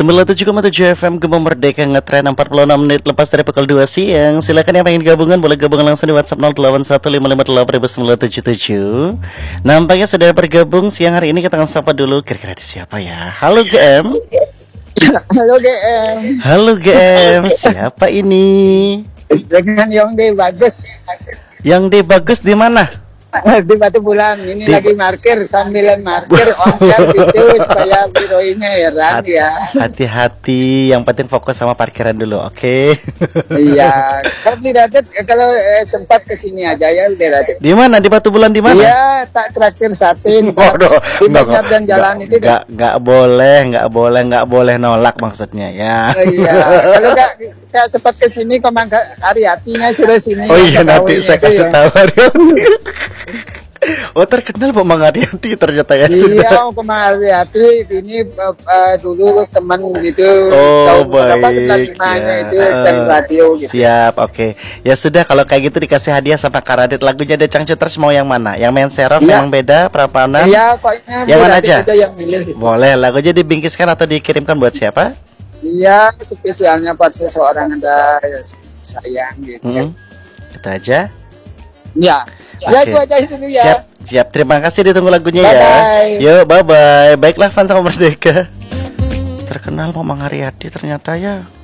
97,7 FM Gema Merdeka ngetren 46 menit lepas dari pukul 2 siang. Silakan yang pengen gabungan boleh gabungan langsung di WhatsApp 081558 Nampaknya sudah bergabung siang hari ini. Kita akan sapa dulu kira-kira di siapa ya. Halo GM. Halo GM. Halo GM. Siapa ini? Dengan Yongde Bagus. Yongde Bagus di mana? Di Batu Bulan. Ini lagi markir sambil markir ongkar gitu supaya biroinya heran ya. Hati-hati, yang penting fokus sama parkiran dulu, oke? Iya. Tapi Radet kalau sempat kesini aja ya udah Radet. Di mana? Di Batu Bulan di mana? Iya, tak traktir satin. Waduh, di Banjar dan jalan itu. Nggak boleh nolak maksudnya ya. Iya. Kalau nggak sempat kesini, komang Ariatinya suruh sini. Oh iya, nanti saya kasih tahu Ariati. Oh, terkenal Pak Mang Ariati ternyata ya. Iya, Pak Mang Ariati ini dulu teman gitu. Oh, baik. Itu dan radio gitu. Siap, oke. Ya sudah, kalau kayak gitu dikasih hadiah sama Kak Radit. Lagunya ada Cangcuters, mau yang mana? Yang main serov, yang beda, Prapanan? Iya, pokoknya yang mana aja? Yang milih. Boleh, lagunya dibingkiskan atau dikirimkan buat siapa? Iya, spesialnya buat seseorang ada sayang gitu. Itu aja? Ya. Ya, itu aja dulu ya. Siap. Terima kasih, ditunggu lagunya ya. Yuk, bye-bye. Baiklah fans sama Merdeka. Terkenal Mang Ariati ternyata ya.